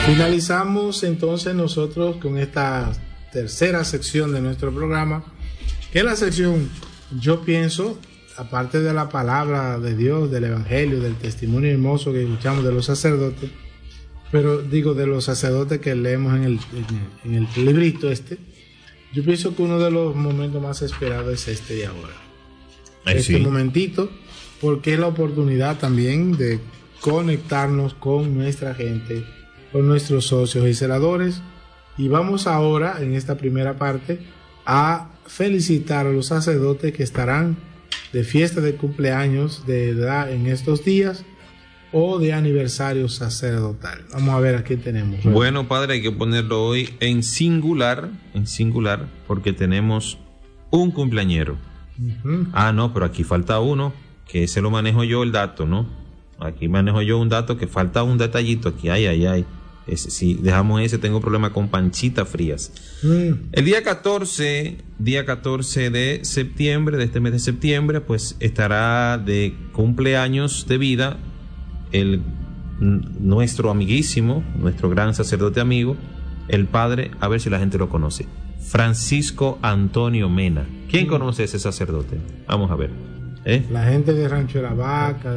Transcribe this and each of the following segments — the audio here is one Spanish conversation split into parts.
Finalizamos entonces nosotros con esta tercera sección de nuestro programa, que es la sección, yo pienso, aparte de la palabra de Dios, del evangelio, del testimonio hermoso que escuchamos de los sacerdotes, pero digo de los sacerdotes que leemos en el librito este, yo pienso que uno de los momentos más esperados es este de ahora. Este momentito, porque es la oportunidad también de conectarnos con nuestra gente, con nuestros socios y celadores. Y vamos ahora, en esta primera parte, a felicitar a los sacerdotes que estarán de fiesta de cumpleaños de edad en estos días o de aniversario sacerdotal. Vamos a ver a quién tenemos. Bueno, padre, hay que ponerlo hoy en singular, porque tenemos un cumpleañero. No, pero aquí falta uno, que ese lo manejo yo el dato, ¿no? Aquí manejo yo un dato que falta un detallito aquí, ay. Si dejamos ese, tengo problema con Panchita Frías. El día 14 de septiembre, de este mes de septiembre, pues estará de cumpleaños de vida nuestro amiguísimo, nuestro gran sacerdote amigo, el padre, a ver si la gente lo conoce, Francisco Antonio Mena. ¿Quién conoce a ese sacerdote? Vamos a ver. La gente de Rancho de la Vaca,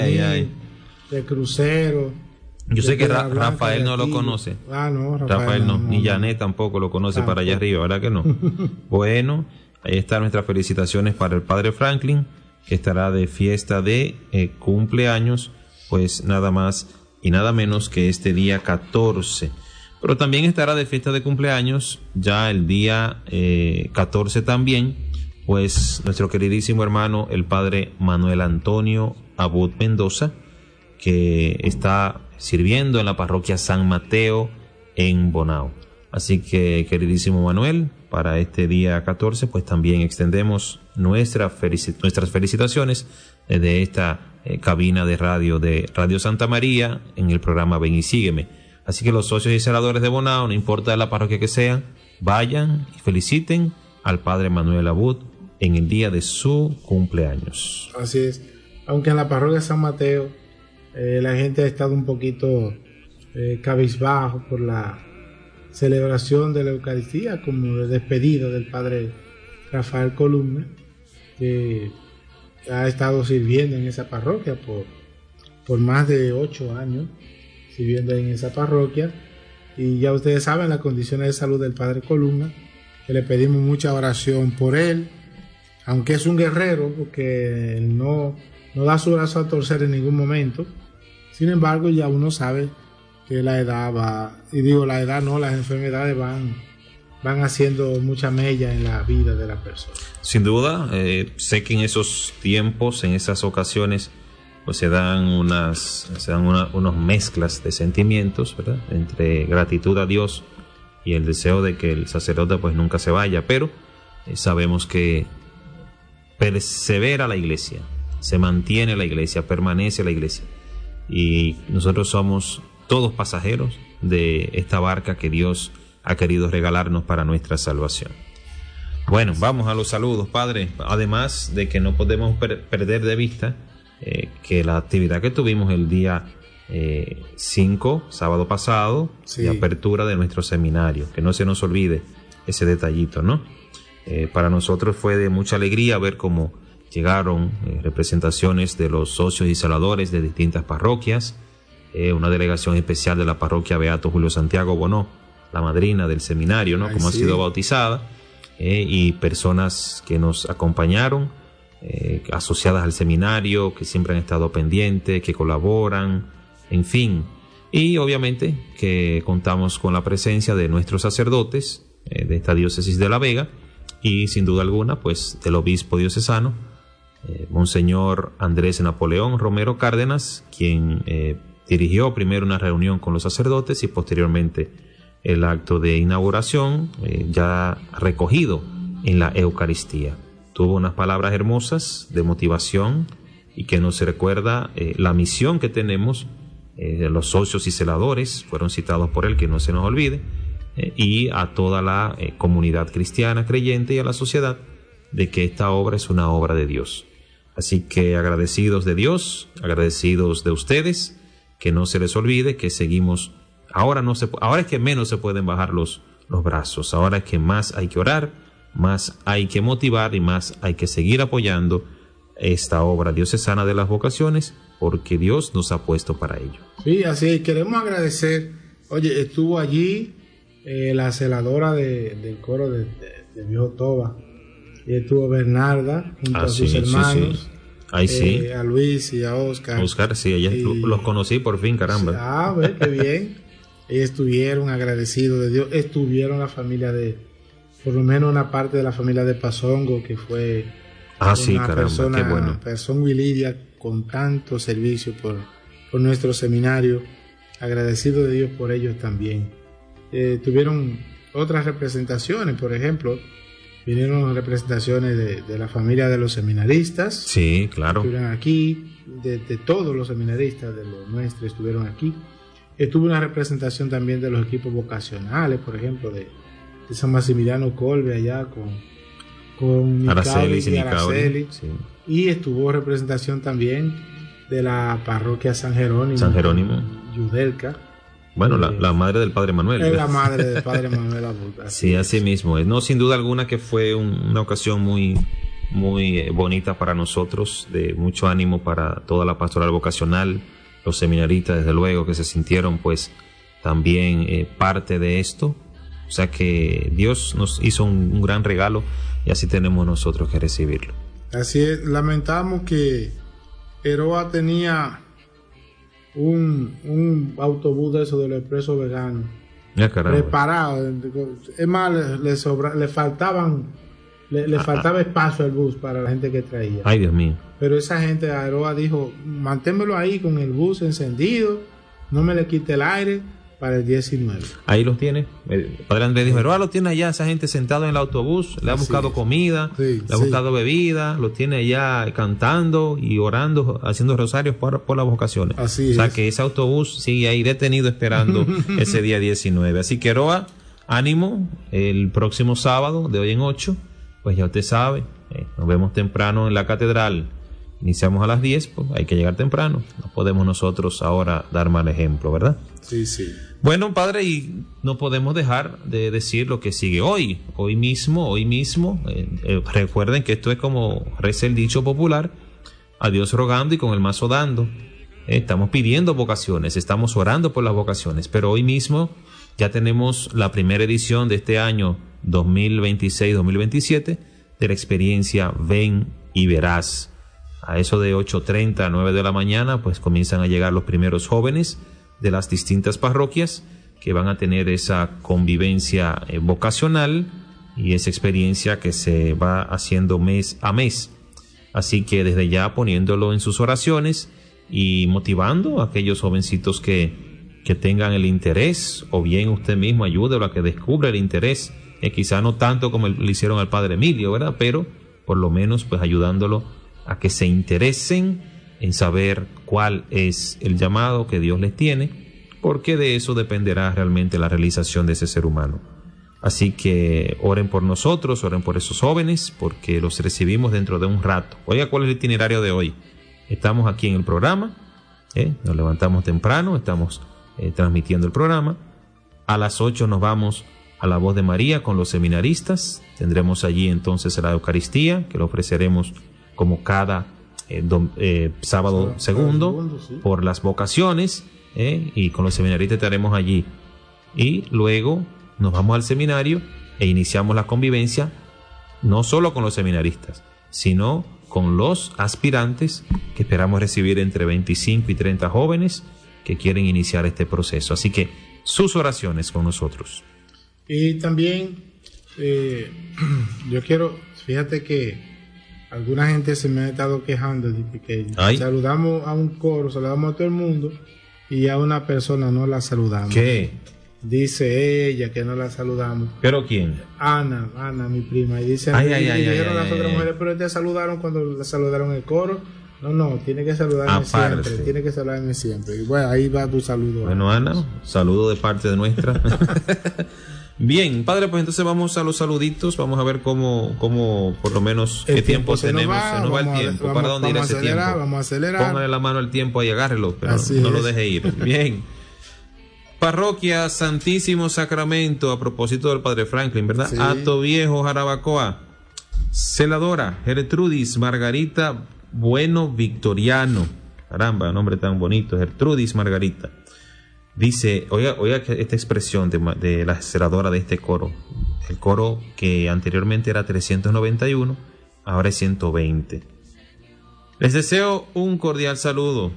de Crucero. Yo sé que Rafael no lo conoce. No, Rafael no. Ni Janet tampoco lo conoce para allá arriba, ¿verdad que no? Bueno, ahí están nuestras felicitaciones para el padre Franklin, que estará de fiesta de cumpleaños, pues nada más y nada menos que este día 14. Pero también estará de fiesta de cumpleaños ya el día 14 también, pues nuestro queridísimo hermano, el padre Manuel Antonio Abud Mendoza, que está sirviendo en la parroquia San Mateo en Bonao. Así que, queridísimo Manuel, para este día 14, pues también extendemos nuestras felicitaciones desde esta cabina de Radio Santa María en el programa Ven y Sígueme. Así que los socios y celadores de Bonao, no importa de la parroquia que sean, vayan y feliciten al padre Manuel Abud en el día de su cumpleaños. Así es. Aunque en la parroquia San Mateo la gente ha estado un poquito cabizbajo por la celebración de la Eucaristía, como de despedida del padre Rafael Columna, que ha estado sirviendo en esa parroquia por más de 8 años, sirviendo en esa parroquia. Y ya ustedes saben las condiciones de salud del padre Columna, que le pedimos mucha oración por él, aunque es un guerrero, porque él no da su brazo a torcer en ningún momento. Sin embargo, ya uno sabe que la edad va, y digo la edad no, las enfermedades van haciendo mucha mella en la vida de la persona. Sin duda, sé que en esos tiempos, en esas ocasiones, pues se dan unas mezclas de sentimientos, ¿verdad? Entre gratitud a Dios y el deseo de que el sacerdote pues nunca se vaya, pero sabemos que persevera la iglesia, se mantiene la iglesia, permanece la iglesia, y nosotros somos todos pasajeros de esta barca que Dios ha querido regalarnos para nuestra salvación. Bueno, vamos a los saludos, padre. Además de que no podemos perder de vista que la actividad que tuvimos el día 5, sábado pasado, sí, de apertura de nuestro seminario, que no se nos olvide ese detallito, ¿no? Para nosotros fue de mucha alegría ver cómo llegaron representaciones de los socios y celadores de distintas parroquias, una delegación especial de la parroquia Beato Julio Santiago Bonó, la madrina del seminario, ¿no? Como sí ha sido bautizada, y personas que nos acompañaron, asociadas al seminario, que siempre han estado pendientes, que colaboran, en fin. Y obviamente que contamos con la presencia de nuestros sacerdotes de esta diócesis de La Vega, y sin duda alguna pues del obispo diocesano, Monseñor Andrés Napoleón Romero Cárdenas, quien dirigió primero una reunión con los sacerdotes y posteriormente el acto de inauguración, ya recogido en la Eucaristía. Tuvo unas palabras hermosas de motivación y que nos recuerda la misión que tenemos. Los socios y celadores fueron citados por él, que no se nos olvide, y a toda la comunidad cristiana creyente y a la sociedad, de que esta obra es una obra de Dios. Así que agradecidos de Dios, agradecidos de ustedes, que no se les olvide que seguimos Ahora es que menos se pueden bajar los brazos. Ahora es que más hay que orar, más hay que motivar y más hay que seguir apoyando esta obra diocesana de las vocaciones, porque Dios nos ha puesto para ello. Sí, así es. Queremos agradecer. Oye, estuvo allí la celadora del coro de Viejo Toba, y estuvo Bernarda junto a sus hermanos. Sí. Ahí sí. A Luis y a Oscar. Sí, los conocí por fin, caramba. Qué bien. Ellos estuvieron agradecidos de Dios. Estuvieron la familia por lo menos una parte de la familia de Pasongo, que fue una persona, qué bueno. Persona y Lidia, con tanto servicio por nuestro seminario. Agradecido de Dios por ellos también. Tuvieron otras representaciones, por ejemplo, vinieron representaciones de la familia de los seminaristas. Sí, claro. Estuvieron aquí, de todos los seminaristas de los nuestros estuvieron aquí. Estuvo una representación también de los equipos vocacionales, por ejemplo, de San Maximiliano Colbe allá con Araceli y Araceli. Sí. Y estuvo representación también de la parroquia San Jerónimo. Yudelca. Bueno, la madre del Padre Manuel. Es la madre del Padre Manuel Abud. Sí, así mismo es. No, sin duda alguna que fue una ocasión muy, muy bonita para nosotros, de mucho ánimo para toda la pastoral vocacional, los seminaristas, desde luego, que se sintieron pues también parte de esto. O sea que Dios nos hizo un gran regalo y así tenemos nosotros que recibirlo. Así es. Lamentamos que Heroa tenía un autobús de eso de los expresos veganos preparado. Es más, le faltaba espacio al bus para la gente que traía. Ay, Dios mío. Pero esa gente de Aroa dijo: manténmelo ahí con el bus encendido, no me le quite el aire para el 19. Ahí los tiene. El Padre Andrés dijo: Aroa lo tiene allá, esa gente sentada en el autobús, le ha buscado comida, le ha buscado bebida, lo tiene allá cantando y orando, haciendo rosarios por las vocaciones. Así o sea que ese autobús sigue ahí detenido esperando ese día 19. Así que Aroa, ánimo, el próximo sábado, de hoy en 8, pues ya usted sabe, nos vemos temprano en la catedral. Iniciamos a las 10, pues hay que llegar temprano. No podemos nosotros ahora dar mal ejemplo, ¿verdad? Sí, sí. Bueno, padre, y no podemos dejar de decir lo que sigue hoy mismo. Recuerden que esto es como reza el dicho popular: a Dios rogando y con el mazo dando. Estamos pidiendo vocaciones, estamos orando por las vocaciones, pero hoy mismo ya tenemos la primera edición de este año 2026-2027 de la experiencia Ven y Verás. A eso de 8:30 a 9 de la mañana, pues comienzan a llegar los primeros jóvenes de las distintas parroquias que van a tener esa convivencia vocacional y esa experiencia que se va haciendo mes a mes. Así que desde ya poniéndolo en sus oraciones y motivando a aquellos jovencitos que tengan el interés, o bien usted mismo ayúdelo a que descubra el interés, quizá no tanto como le hicieron al Padre Emilio, ¿verdad? Pero por lo menos pues ayudándolo a que se interesen en saber cuál es el llamado que Dios les tiene, porque de eso dependerá realmente la realización de ese ser humano. Así que oren por nosotros, oren por esos jóvenes, porque los recibimos dentro de un rato. Oiga, ¿cuál es el itinerario de hoy? Estamos aquí en el programa, nos levantamos temprano, estamos transmitiendo el programa. A las 8 nos vamos a la Voz de María con los seminaristas. Tendremos allí entonces la Eucaristía, que lo ofreceremos como cada sábado segundo, sí, por las vocaciones, y con los seminaristas estaremos allí. Y luego nos vamos al seminario e iniciamos la convivencia, no solo con los seminaristas, sino con los aspirantes, que esperamos recibir entre 25 y 30 jóvenes que quieren iniciar este proceso. Así que sus oraciones con nosotros. Y también yo quiero, fíjate que alguna gente se me ha estado quejando de que saludamos a un coro, saludamos a todo el mundo y a una persona no la saludamos. ¿Qué? Dice ella que no la saludamos. ¿Pero quién? Ana, mi prima. Y dice, dijeron las otras mujeres, pero te saludaron cuando la saludaron el coro. No, tiene que saludarme siempre. Tiene que saludarme siempre. Y bueno, ahí va tu saludo. Bueno, Ana, saludo de parte de nuestra. Bien, padre, pues entonces vamos a los saluditos. Vamos a ver cómo por lo menos qué tiempo tenemos. Se nos va el tiempo. ¿Para dónde ir ese tiempo? Vamos a acelerar. Póngale la mano al tiempo y agárrelo, pero no lo deje ir. Bien. Parroquia Santísimo Sacramento, a propósito del Padre Franklin, ¿verdad? Sí. Hato Viejo, Jarabacoa. Celadora, Gertrudis Margarita Bueno Victoriano. Caramba, nombre tan bonito, Gertrudis Margarita. Dice, oiga esta expresión de la celadora de este coro. El coro que anteriormente era 391, ahora es 120. Les deseo un cordial saludo,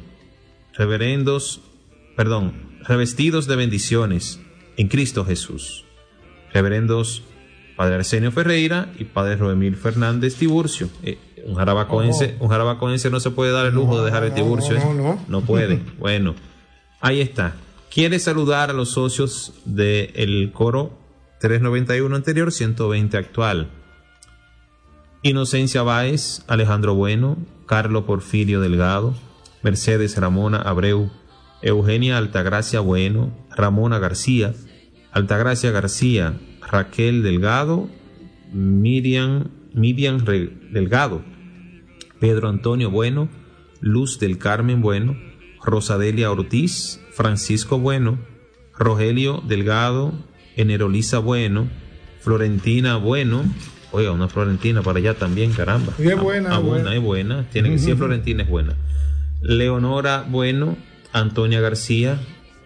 revestidos de bendiciones en Cristo Jesús. Reverendos Padre Arsenio Ferreira y Padre Roemil Fernández Tiburcio. Un jarabacoense no se puede dar el lujo de dejar el Tiburcio. No puede. Bueno, ahí está. Quiere saludar a los socios del coro 391 anterior, 120 actual. Inocencia Báez, Alejandro Bueno, Carlo Porfirio Delgado, Mercedes Ramona Abreu, Eugenia Altagracia Bueno, Ramona García, Altagracia García, Raquel Delgado, Miriam Delgado, Pedro Antonio Bueno, Luz del Carmen Bueno, Rosadelia Ortiz, Francisco Bueno, Rogelio Delgado, Enerolisa Bueno, Florentina Bueno. Oiga, una Florentina para allá también, caramba. Y es buena. Es buena. Tiene que ser Florentina, es buena. Leonora Bueno, Antonia García,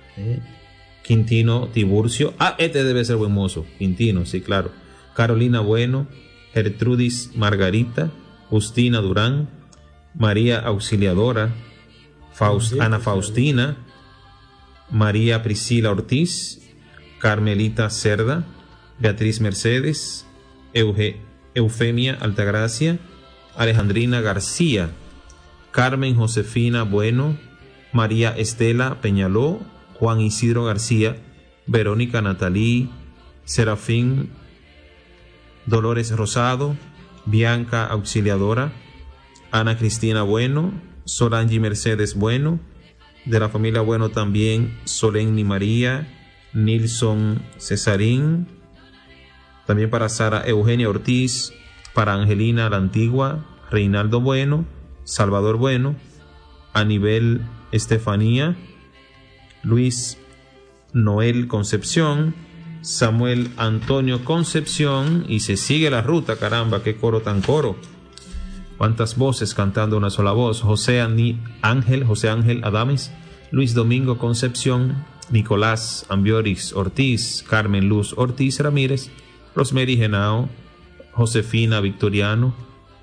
Quintino Tiburcio. Este debe ser buen mozo. Quintino, sí, claro. Carolina Bueno, Gertrudis Margarita, Justina Durán, María Auxiliadora, Ana Faustina, María Priscila Ortiz, Carmelita Cerda, Beatriz Mercedes, Eufemia Altagracia, Alejandrina García, Carmen Josefina Bueno, María Estela Peñaló, Juan Isidro García, Verónica Natalí, Serafín Dolores Rosado, Bianca Auxiliadora, Ana Cristina Bueno, Solange Mercedes Bueno, de la familia Bueno también Solenni María, Nilson Cesarín, también para Sara Eugenia Ortiz, para Angelina la Antigua, Reinaldo Bueno, Salvador Bueno, Anibel Estefanía, Luis Noel Concepción, Samuel Antonio Concepción, y se sigue la ruta, caramba, qué coro tan coro. Cuántas voces cantando una sola voz. José Ángel Adames, Luis Domingo Concepción, Nicolás Ambioris Ortiz, Carmen Luz Ortiz Ramírez, Rosemary Genao, Josefina Victoriano,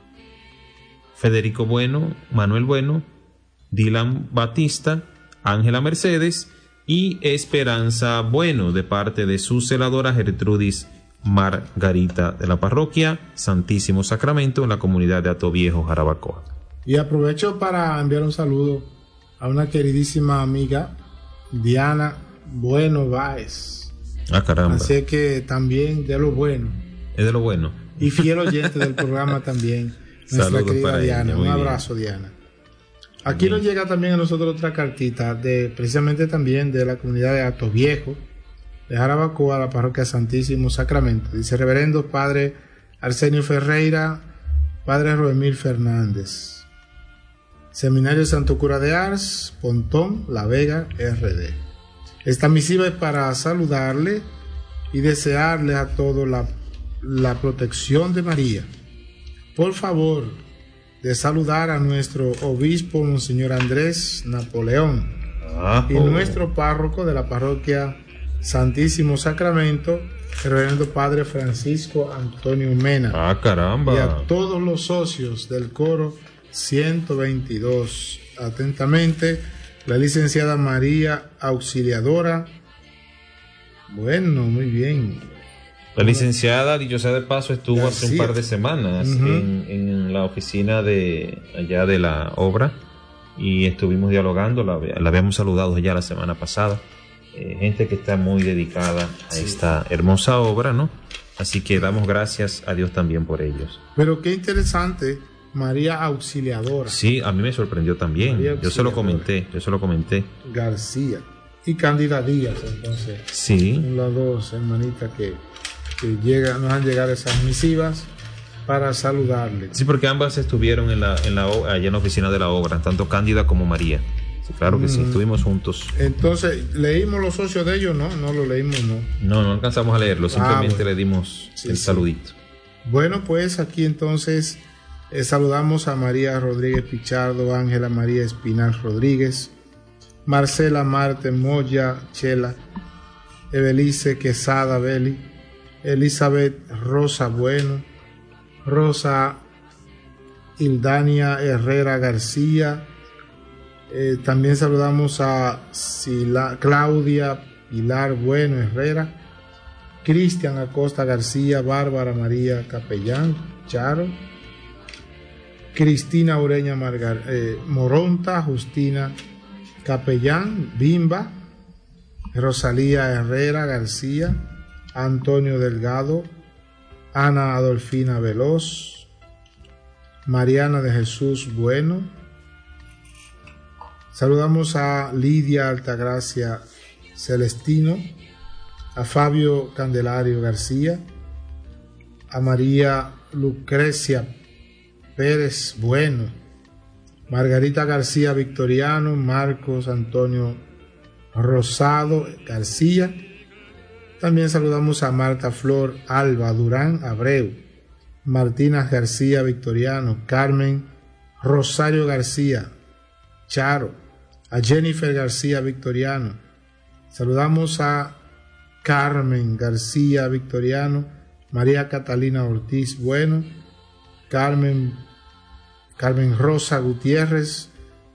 Federico Bueno, Manuel Bueno, Dylan Batista, Ángela Mercedes y Esperanza Bueno, de parte de su celadora Gertrudis Margarita, de la parroquia Santísimo Sacramento, en la comunidad de Hato Viejo, Jarabacoa. Y aprovecho para enviar un saludo a una queridísima amiga, Diana Bueno Báez. Caramba. Así que también de lo bueno. Es de lo bueno. Y fiel oyente del programa también. Nuestra Saludos querida para Diana. ella. Un abrazo, bien. Diana. Aquí nos llega también a nosotros otra cartita, precisamente también de la comunidad de Hato Viejo, de Jarabacoa, la parroquia Santísimo Sacramento. Dice: Reverendo Padre Arsenio Ferreira, Padre Roemil Fernández, Seminario Santo Cura de Ars, Pontón, La Vega, RD. Esta misiva es para saludarle y desearle a todos la protección de María. Por favor, de saludar a nuestro obispo, Monseñor Andrés Napoleón, y nuestro párroco de la parroquia Santísimo Sacramento, el reverendo Padre Francisco Antonio Mena. Caramba. Y a todos los socios del coro 122. Atentamente, la licenciada María Auxiliadora. Bueno, muy bien. La licenciada, dicho sea de paso, estuvo García. hace un par de semanas en la oficina de allá de la obra, y estuvimos dialogando. La habíamos saludado ya la semana pasada. Gente que está muy dedicada a esta hermosa obra, ¿no? Así que damos gracias a Dios también por ellos. Pero qué interesante, María Auxiliadora. Sí, a mí me sorprendió también. Yo se lo comenté. García y Cándida Díaz, entonces. Sí. Son las dos hermanitas que nos han llegado esas misivas para saludarle. Sí, porque ambas estuvieron allá en la oficina de la obra, tanto Cándida como María. Claro que sí, estuvimos juntos. Entonces, ¿leímos los socios de ellos? No lo leímos, no. No alcanzamos a leerlo, simplemente bueno. Le dimos el saludito. Bueno, pues aquí entonces saludamos a María Rodríguez Pichardo, Ángela María Espinal Rodríguez, Marcela Marte Moya Chela, Evelice Quesada Beli, Elizabeth Rosa Bueno, Rosa Hildania Herrera García. También saludamos a Claudia Pilar Bueno Herrera, Cristian Acosta García, Bárbara María Capellán Charo, Cristina Ureña Moronta, Justina Capellán Bimba, Rosalía Herrera García, Antonio Delgado, Ana Adolfina Veloz, Mariana de Jesús Bueno. Saludamos a Lidia Altagracia Celestino, a Fabio Candelario García, a María Lucrecia Pérez Bueno, Margarita García Victoriano, Marcos Antonio Rosado García. También saludamos a Marta Flor Alba Durán Abreu, Martina García Victoriano, Carmen Rosario García Charo, a Jennifer García Victoriano. Saludamos a Carmen García Victoriano, María Catalina Ortiz Bueno, Carmen Rosa Gutiérrez,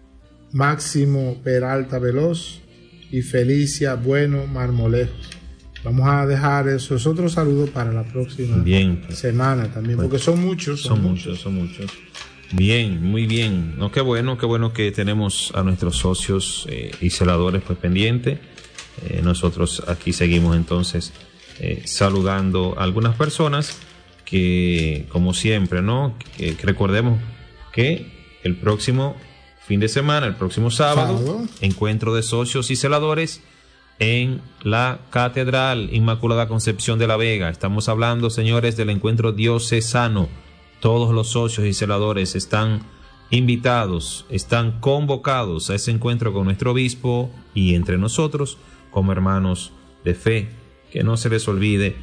Máximo Peralta Veloz y Felicia Bueno Marmolejos. Vamos a dejar esos otros saludos para la próxima semana también, porque son muchos. Son muchos. Bien, muy bien. No, qué bueno que tenemos a nuestros socios y celadores pues pendientes. Nosotros aquí seguimos entonces saludando a algunas personas que, como siempre, ¿no? Que recordemos que el próximo fin de semana, el próximo sábado, encuentro de socios y celadores en la Catedral Inmaculada Concepción de la Vega. Estamos hablando, señores, del encuentro diocesano. Todos los socios y celadores están invitados, están convocados a ese encuentro con nuestro obispo y entre nosotros como hermanos de fe. Que no se les olvide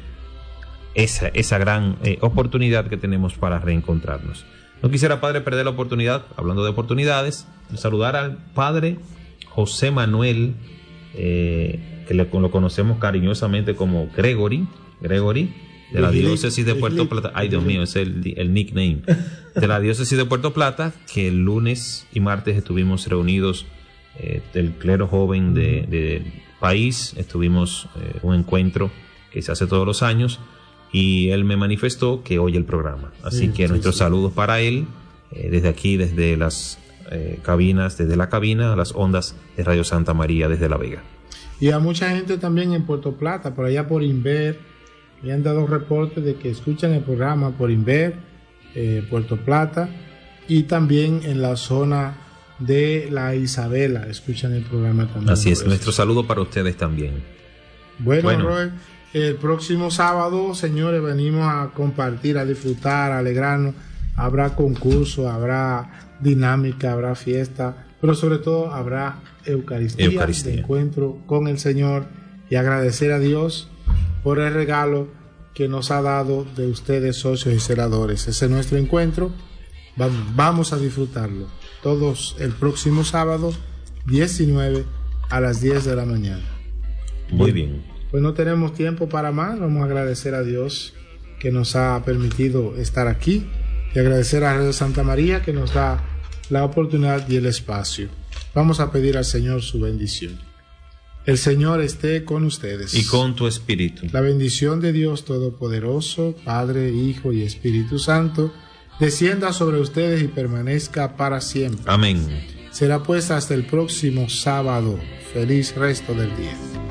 esa gran oportunidad que tenemos para reencontrarnos. No quisiera, padre, perder la oportunidad, hablando de oportunidades, de saludar al padre José Manuel, que lo conocemos cariñosamente como Gregory, de la diócesis de Puerto Plata. Ay, Dios mío, es el nickname de la diócesis de Puerto Plata, que el lunes y martes estuvimos reunidos del clero joven del país. Estuvimos un encuentro que se hace todos los años y él me manifestó que oye el programa, así que nuestros saludos para él desde aquí, desde las cabinas, desde la cabina a las ondas de Radio Santa María desde La Vega. Y a mucha gente también en Puerto Plata, por allá por Inver. Me han dado reportes de que escuchan el programa por Inver, Puerto Plata, y también en la zona de la Isabela escuchan el programa también. Así es, nuestro saludo para ustedes también. Bueno. Roy, el próximo sábado, señores, venimos a compartir, a disfrutar, a alegrarnos. Habrá concurso, habrá dinámica, habrá fiesta, pero sobre todo habrá Eucaristía. De encuentro con el Señor y agradecer a Dios por el regalo que nos ha dado de ustedes, socios y celadores. Ese es nuestro encuentro. Vamos a disfrutarlo todos el próximo sábado 19 a las 10 de la mañana. Muy bien. Pues no tenemos tiempo para más. Vamos a agradecer a Dios que nos ha permitido estar aquí y agradecer a Radio Santa María que nos da la oportunidad y el espacio. Vamos a pedir al Señor su bendición. El Señor esté con ustedes. Y con tu espíritu. La bendición de Dios Todopoderoso, Padre, Hijo y Espíritu Santo, descienda sobre ustedes y permanezca para siempre. Amén. Será pues hasta el próximo sábado. Feliz resto del día.